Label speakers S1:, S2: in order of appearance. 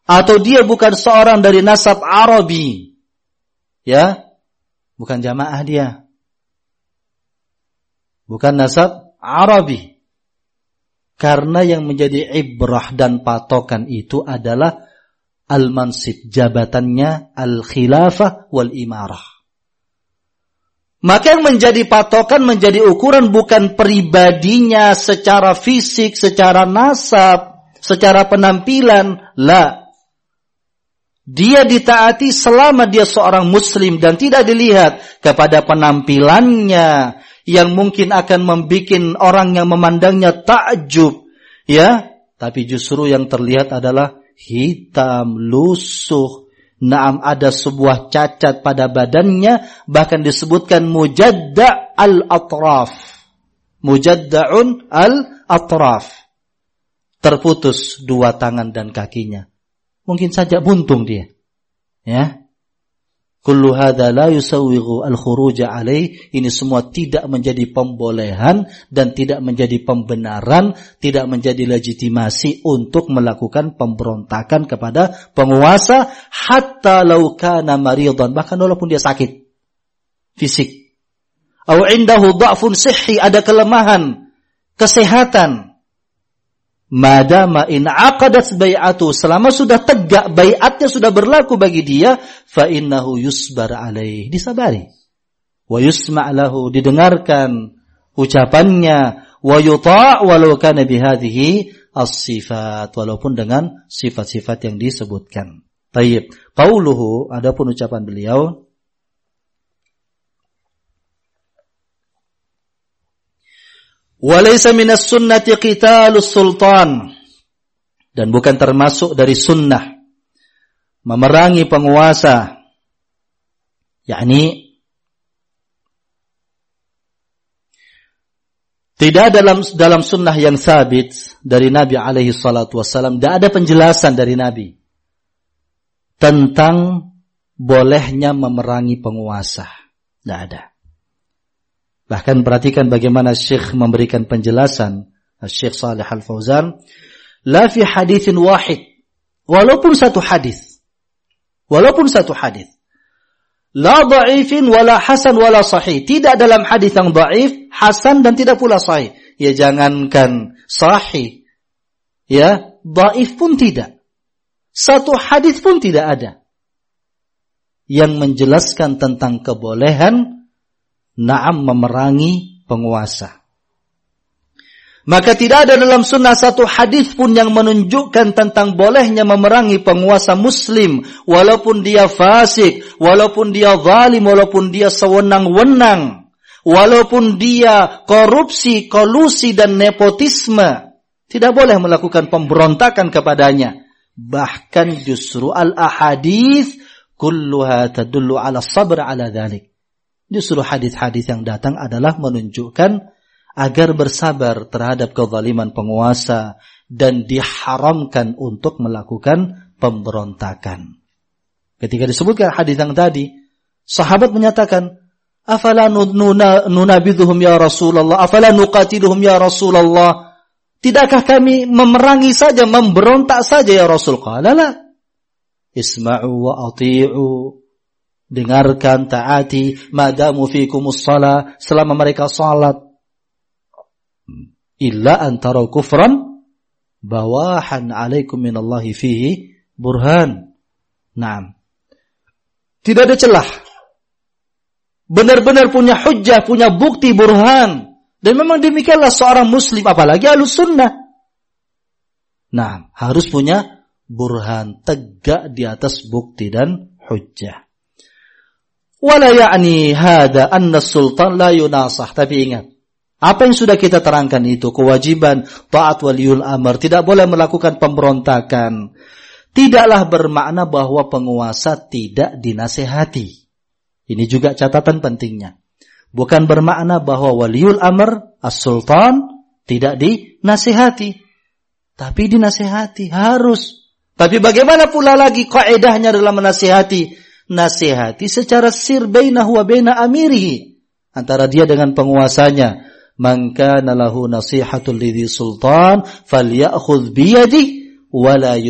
S1: atau dia bukan seorang dari nasab Arabi, ya, bukan jamaah dia, bukan nasab Arabi. Karena yang menjadi ibrah dan patokan itu adalah al-mansib, jabatannya, al-khilafah wal imarah. Maka yang menjadi patokan, menjadi ukuran bukan pribadinya secara fisik, secara nasab, secara penampilan, la. Dia ditaati selama dia seorang muslim dan tidak dilihat kepada penampilannya yang mungkin akan membuat orang yang memandangnya takjub, ya, tapi justru yang terlihat adalah hitam, lusuh. Naam, ada sebuah cacat pada badannya, bahkan disebutkan mujadda' al-atraf. Mujadda'un al-atraf. Terputus dua tangan dan kakinya. Mungkin saja buntung dia. Ya. Kullu hadza la yusawwighu al-khuruja alaih. Ini semua tidak menjadi pembolehan dan tidak menjadi pembenaran, tidak menjadi legitimasi untuk melakukan pemberontakan kepada penguasa hatta law kana maridan, bahkan walaupun dia sakit fisik. Au indahu dha'fun sihhi, ada kelemahan kesehatan. Madama in aqadat bai'atu, selama sudah tegak bai'atnya, sudah berlaku bagi dia, fa innahu yusbar alaih, disabari. Wa yusma' lahu, didengarkan ucapannya, wa yuta' walau kana bihadhihi as-sifat, walaupun dengan sifat-sifat yang disebutkan. Tayyib. Qauluhu, adapun ucapan beliau, walaysa minas sunnati qitalus sultan, dan bukan termasuk dari sunnah memerangi penguasa, yakni tidak dalam sunnah yang sabit dari Nabi alaihi salatu wassalam, tidak ada penjelasan dari Nabi tentang bolehnya memerangi penguasa, tidak ada. Bahkan perhatikan bagaimana Syekh memberikan penjelasan, Syekh Shalih Al-Fauzan, la fi haditsin wahid, walaupun satu hadis, la dha'ifin wala hasan wala sahih, tidak dalam hadis yang dhaif, hasan dan tidak pula sahih. Ya jangankan sahih, ya dhaif pun tidak. Satu hadis pun tidak ada yang menjelaskan tentang kebolehan na'am memerangi penguasa. Maka tidak ada dalam sunnah satu hadis pun yang menunjukkan tentang bolehnya memerangi penguasa muslim, walaupun dia fasik, walaupun dia zalim, walaupun dia sewenang-wenang, walaupun dia korupsi, kolusi dan nepotisme. Tidak boleh melakukan pemberontakan kepadanya. Bahkan justru al-ahadits kulluha tadullu ala sabr ala dhalik. Justru hadis-hadis yang datang adalah menunjukkan agar bersabar terhadap kezaliman penguasa dan diharamkan untuk melakukan pemberontakan. Ketika disebutkan hadis yang tadi, sahabat menyatakan, "Afala nunabidhuhum ya Rasulullah, afala nuqatiluhum ya Rasulullah?" Tidakkah kami memerangi saja, memberontak saja ya Rasul? Qala la. Isma'u wa ati'u. Dengarkan, taati, madamu fikumus shalah, selama mereka salat. Illa antara kufran bawahan alaikum minallahi fihi burhan. Naam. Tidak ada celah. Benar-benar punya hujjah, punya bukti burhan. Dan memang demikianlah seorang muslim, apalagi ahlus sunnah. Nah, harus punya burhan, tegak di atas bukti dan hujjah. Wala ya'ni hada anna sultan la yunasah. Tapi ingat, apa yang sudah kita terangkan itu, kewajiban ta'at waliul amr, tidak boleh melakukan pemberontakan, tidaklah bermakna bahwa penguasa tidak dinasihati. Ini juga catatan pentingnya. Bukan bermakna bahwa waliul amr, as-sultan, tidak dinasihati. Tapi dinasihati, harus. Tapi bagaimana pula lagi kaidahnya dalam menasihati? Nasihati secara sir bainahu wa baina amirihi, antara dia dengan penguasanya. Man kana lahu nasihatul lidhi sultan falyakhudh biyadihi wa la